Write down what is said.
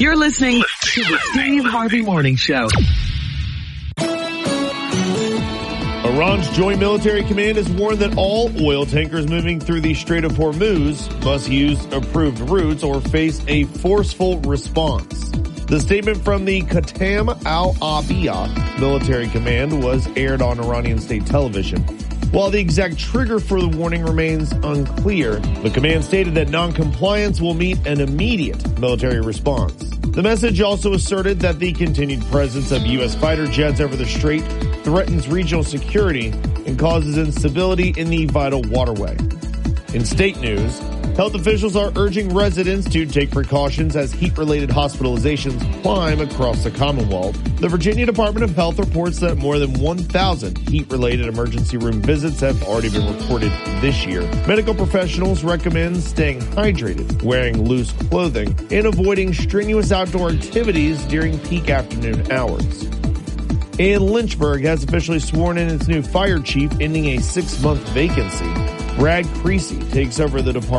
You're listening to the Steve Harvey Morning Show. Iran's Joint Military Command has warned that all oil tankers moving through the Strait of Hormuz must use approved routes or face a forceful response. The statement from the Qatam Al-Abiya Military Command was aired on Iranian state television. While the exact trigger for the warning remains unclear, the command stated that noncompliance will meet an immediate military response. The message also asserted that the continued presence of U.S. fighter jets over the strait threatens regional security and causes instability in the vital waterway. In state news, health officials are urging residents to take precautions as heat-related hospitalizations climb across the Commonwealth. The Virginia Department of Health reports that more than 1,000 heat-related emergency room visits have already been reported this year. Medical professionals recommend staying hydrated, wearing loose clothing, and avoiding strenuous outdoor activities during peak afternoon hours. And Lynchburg has officially sworn in its new fire chief, ending a 6-month vacancy. Brad Creasy takes over the department